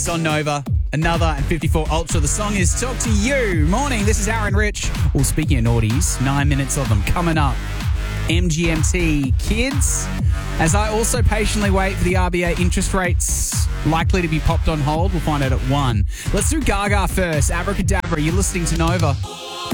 It's on Nova, another and 54 Ultra. The song is Talk to You. Morning, this is Aaron Rich. Well, speaking of naughties, 9 minutes of them coming up. MGMT kids. As I also patiently wait for the RBA interest rates likely to be popped on hold. We'll find out at 1. Let's do Gaga first. Abracadabra, you're listening to Nova.